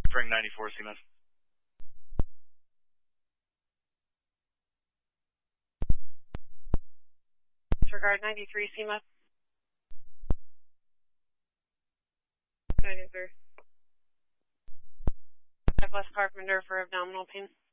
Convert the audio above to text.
Spring 94, Siemens. Disregard 93, Siemens. 93. West Carpenter for abdominal pain.